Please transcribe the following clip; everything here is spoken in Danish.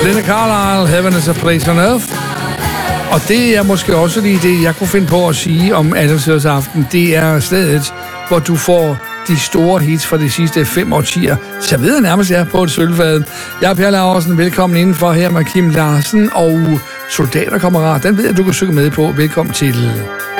Linda Carlisle, Heaven is a Place on Earth. Og det er måske også lige det, jeg kunne finde på at sige om Adamsørs Aften. Det er stedet, hvor du får de store hits fra de sidste 5 årtier. Så ved jeg nærmest, jeg er på et sølvfad. Jeg er Per Laursen. Velkommen indenfor her med Kim Larsen og Soldaterkammerat. Den ved jeg, du kan synge med på. Velkommen til.